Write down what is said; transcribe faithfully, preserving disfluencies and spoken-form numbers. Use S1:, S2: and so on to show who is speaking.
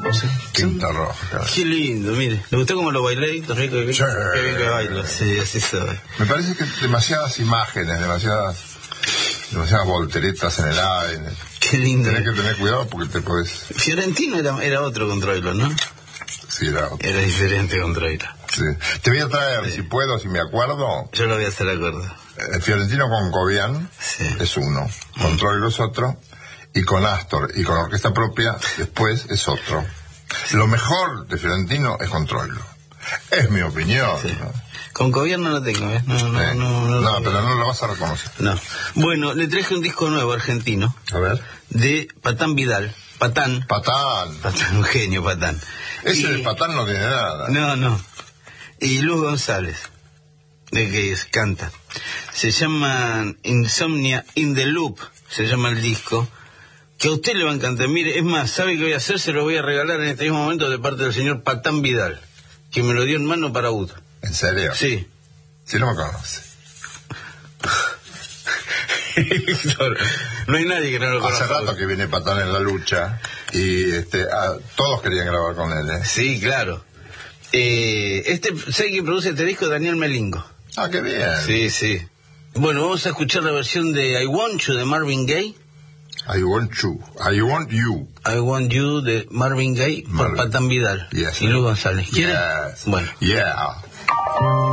S1: Sí.
S2: Quinta Roja. Claro.
S1: Qué lindo, mire. ¿Le gustó cómo lo bailé? Rico,
S2: Sí.
S1: Qué bien que bailo. Sí, así soy.
S2: Me parece que demasiadas imágenes, demasiadas, demasiadas volteretas en el aire.
S1: Qué lindo.
S2: Tenés que tener cuidado porque te podés...
S1: Fiorentino era, era otro con Troilo, ¿no?
S2: Sí, era otro.
S1: Era diferente con Troilo.
S2: Sí. Te voy a traer, sí. si puedo, si me acuerdo...
S1: Yo lo voy a hacer de acuerdo.
S2: Eh, Fiorentino con Cobian
S1: sí.
S2: es uno, con mm. Troilo es otro, y con Astor y con orquesta propia después es otro. Lo mejor de Fiorentino es con Troilo. Es mi opinión. Sí. ¿no?
S1: Con Cobian no lo tengo, ¿eh? No, no,
S2: eh.
S1: no, no,
S2: no, no pero no lo vas a reconocer.
S1: No. Bueno, le traje un disco nuevo argentino.
S2: A ver.
S1: De Patán Vidal. Patán.
S2: Patán.
S1: Patán, un genio, Patán.
S2: Ese
S1: y...
S2: de Patán no tiene nada.
S1: No, no. Y Luz González, de que es, canta. Se llama Insomnia in the Loop, se llama el disco, que a usted le va a encantar. Mire, es más, ¿sabe qué voy a hacer? Se lo voy a regalar en este mismo momento de parte del señor Patán Vidal, que me lo dio en mano para Ud.
S2: ¿En serio?
S1: Sí.
S2: Sí, no me conoce.
S1: No hay nadie que no lo conozca.
S2: Hace rato que viene Patán en la lucha y este, a, todos querían grabar con él, ¿eh?
S1: Sí, claro. Eh, este, ¿sabe quién produce este disco? Daniel Melingo.
S2: Ah, qué bien.
S1: Sí, sí. Bueno, vamos a escuchar la versión de I Want You de Marvin Gaye.
S2: I Want You. I Want You.
S1: I Want You de Marvin Gaye por
S2: Marvin.
S1: Patán Vidal
S2: Yes,
S1: y Luz González. ¿Quiere?
S2: Yes.
S1: Bueno.
S2: Yeah.